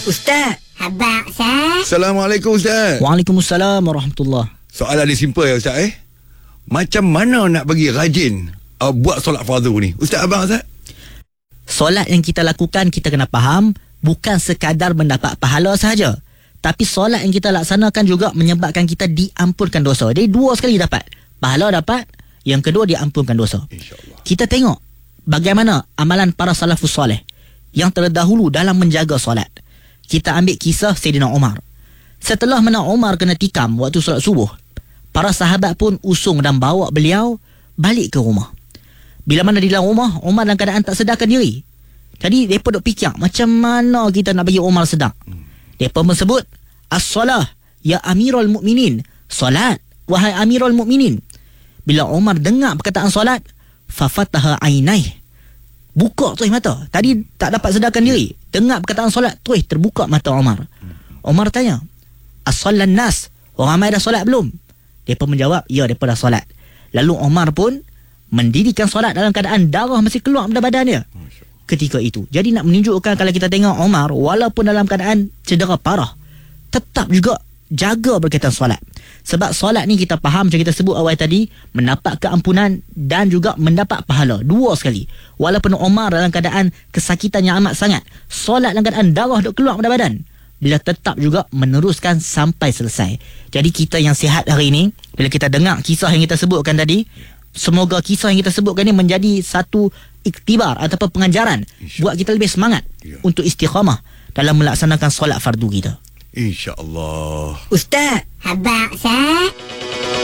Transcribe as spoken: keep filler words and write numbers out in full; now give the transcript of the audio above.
Ustaz. Abang Ustaz. Assalamualaikum Ustaz. Waalaikumsalam warahmatullahi. Soalan dia simple ya Ustaz eh. Macam mana nak bagi rajin uh, buat solat fardu ni? Ustaz abang Ustaz. Solat yang kita lakukan, kita kena faham, bukan sekadar mendapat pahala sahaja, tapi solat yang kita laksanakan juga menyebabkan kita diampunkan dosa. Jadi dua sekali dapat. Pahala dapat, yang kedua diampunkan dosa. InsyaAllah. Kita tengok bagaimana amalan para salafus soleh yang terdahulu dalam menjaga solat. Kita ambil kisah Sayyidina Umar. Setelah mana Umar kena tikam waktu solat subuh, para sahabat pun usung dan bawa beliau balik ke rumah. Bila mana di dalam rumah, Umar dalam keadaan tak sedarkan diri. Jadi mereka duk fikir macam mana kita nak bagi Umar sedar. Mereka menyebut as-salah ya amirul mu'minin. Solat wahai amirul mu'minin. Bila Umar dengar perkataan solat, fafataha ainaih, buka terus mata. Tadi tak dapat sedarkan diri, dengar perkataan solat, terus terbuka mata Umar. Umar tanya, as-sallan nas, orang ramai dah solat belum? Mereka menjawab, ya, mereka dah solat. Lalu Umar pun mendirikan solat dalam keadaan darah masih keluar pada badan dia ketika itu. Jadi nak menunjukkan, kalau kita tengok Umar, walaupun dalam keadaan cedera parah, tetap juga jaga berkaitan solat. Sebab solat ni kita faham, macam kita sebut awal tadi, mendapat keampunan dan juga mendapat pahala dua sekali. Walaupun Umar dalam keadaan kesakitan yang amat sangat, solat dalam keadaan darah duk keluar pada badan, bila tetap juga meneruskan sampai selesai. Jadi kita yang sihat hari ini, bila kita dengar kisah yang kita sebutkan tadi, semoga kisah yang kita sebutkan ini menjadi satu iktibar ataupun pengajaran buat kita lebih semangat ya. Untuk istiqamah dalam melaksanakan solat fardu kita. InsyaAllah. Ustaz. Abang Ustaz.